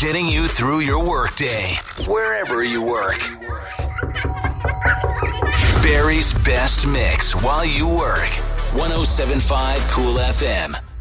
getting you through your workday, wherever you work. Barry's best mix while you work. 107.5 Cool FM.